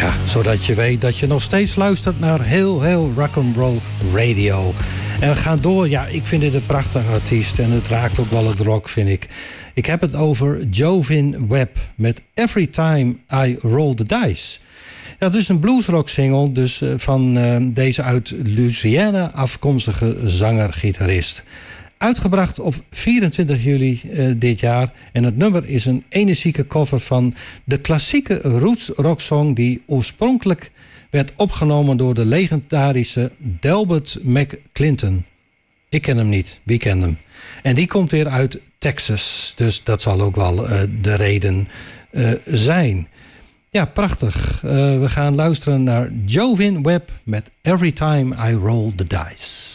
Ja, zodat je weet dat je nog steeds luistert naar heel rock'n'roll radio. En we gaan door. Ja, ik vind dit een prachtige artiest. En het raakt ook wel het rock, vind ik. Ik heb het over Jovin Webb met Every Time I Roll the Dice. Ja, het is een bluesrock single dus van deze uit Louisiana afkomstige zanger-gitarist. Uitgebracht op 24 juli dit jaar. En het nummer is een energieke cover van de klassieke roots rocksong die oorspronkelijk werd opgenomen door de legendarische Delbert McClinton. Ik ken hem niet, wie kent hem? En die komt weer uit Texas, dus dat zal ook wel de reden zijn. Ja, prachtig. We gaan luisteren naar Jovin Webb met Every Time I Roll the Dice.